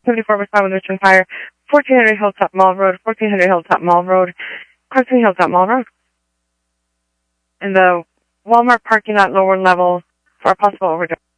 74 West with Richmond Fire, 1400 Hilltop Mall Road, 1400 Hilltop Mall Road, Carson Hilltop Mall Road. In the Walmart parking lot lower level for a possible overdose.